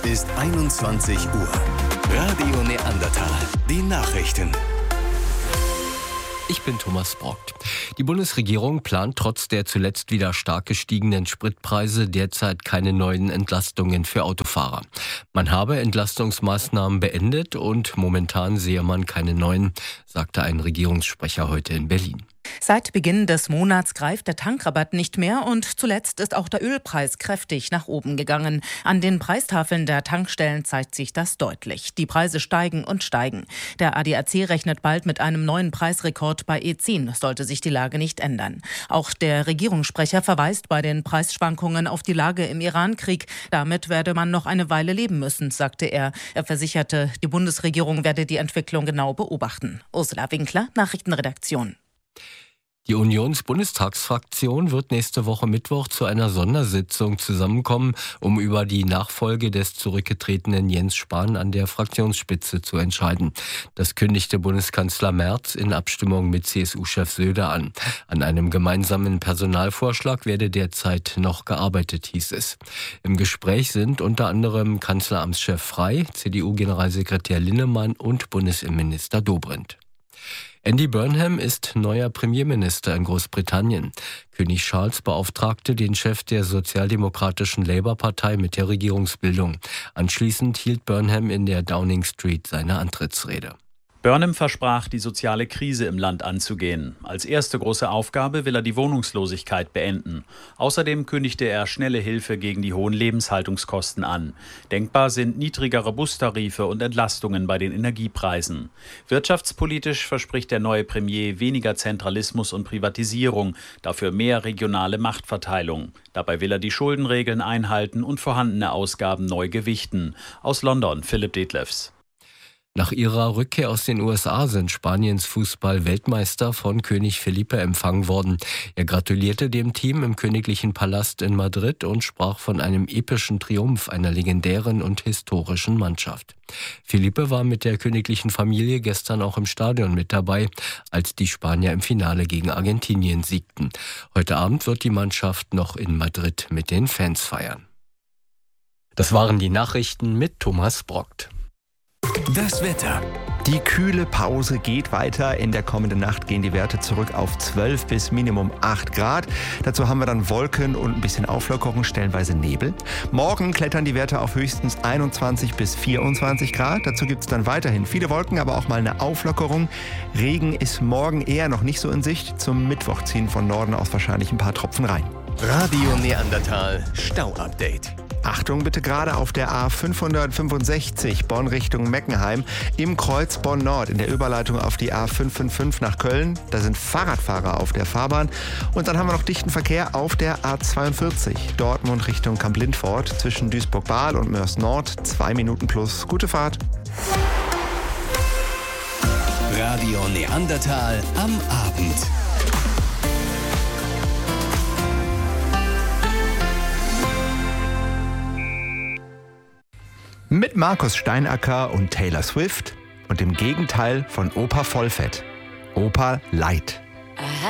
Ist 21 Uhr. Radio Neandertal. Die Nachrichten. Ich bin Thomas Brockt. Die Bundesregierung plant trotz der zuletzt wieder stark gestiegenen Spritpreise derzeit keine neuen Entlastungen für Autofahrer. Man habe Entlastungsmaßnahmen beendet und momentan sehe man keine neuen, sagte ein Regierungssprecher heute in Berlin. Seit Beginn des Monats greift der Tankrabatt nicht mehr und zuletzt ist auch der Ölpreis kräftig nach oben gegangen. An den Preistafeln der Tankstellen zeigt sich das deutlich. Die Preise steigen und steigen. Der ADAC rechnet bald mit einem neuen Preisrekord bei E10, sollte sich die Lage nicht ändern. Auch der Regierungssprecher verweist bei den Preisschwankungen auf die Lage im Iran-Krieg. Damit werde man noch eine Weile leben müssen, sagte er. Er versicherte, die Bundesregierung werde die Entwicklung genau beobachten. Ursula Winkler, Nachrichtenredaktion. Die Unionsbundestagsfraktion wird nächste Woche Mittwoch zu einer Sondersitzung zusammenkommen, um über die Nachfolge des zurückgetretenen Jens Spahn an der Fraktionsspitze zu entscheiden. Das kündigte Bundeskanzler Merz in Abstimmung mit CSU-Chef Söder an. An einem gemeinsamen Personalvorschlag werde derzeit noch gearbeitet, hieß es. Im Gespräch sind unter anderem Kanzleramtschef Frey, CDU-Generalsekretär Linnemann und Bundesinnenminister Dobrindt. Andy Burnham ist neuer Premierminister in Großbritannien. König Charles beauftragte den Chef der sozialdemokratischen Labour-Partei mit der Regierungsbildung. Anschließend hielt Burnham in der Downing Street seine Antrittsrede. Burnham versprach, die soziale Krise im Land anzugehen. Als erste große Aufgabe will er die Wohnungslosigkeit beenden. Außerdem kündigte er schnelle Hilfe gegen die hohen Lebenshaltungskosten an. Denkbar sind niedrigere Bustarife und Entlastungen bei den Energiepreisen. Wirtschaftspolitisch verspricht der neue Premier weniger Zentralismus und Privatisierung, dafür mehr regionale Machtverteilung. Dabei will er die Schuldenregeln einhalten und vorhandene Ausgaben neu gewichten. Aus London, Philipp Detlefs. Nach ihrer Rückkehr aus den USA sind Spaniens Fußball-Weltmeister von König Felipe empfangen worden. Er gratulierte dem Team im Königlichen Palast in Madrid und sprach von einem epischen Triumph einer legendären und historischen Mannschaft. Felipe war mit der königlichen Familie gestern auch im Stadion mit dabei, als die Spanier im Finale gegen Argentinien siegten. Heute Abend wird die Mannschaft noch in Madrid mit den Fans feiern. Das waren die Nachrichten mit Thomas Brockt. Das Wetter. Die kühle Pause geht weiter. In der kommenden Nacht gehen die Werte zurück auf 12 bis Minimum 8 Grad. Dazu haben wir dann Wolken und ein bisschen Auflockerung, stellenweise Nebel. Morgen klettern die Werte auf höchstens 21 bis 24 Grad. Dazu gibt es dann weiterhin viele Wolken, aber auch mal eine Auflockerung. Regen ist morgen eher noch nicht so in Sicht. Zum Mittwoch ziehen von Norden aus wahrscheinlich ein paar Tropfen rein. Radio Neandertal Stau-Update. Achtung bitte gerade auf der A565 Bonn Richtung Meckenheim im Kreuz Bonn-Nord in der Überleitung auf die A555 nach Köln. Da sind Fahrradfahrer auf der Fahrbahn. Und dann haben wir noch dichten Verkehr auf der A42 Dortmund Richtung Kamp-Lindfort zwischen Duisburg-Bahl und Moers-Nord. 2 Minuten plus. Gute Fahrt. Radio Neandertal am Abend. Mit Markus Steinacker und Taylor Swift und dem Gegenteil von Opa Vollfett. Opa Light.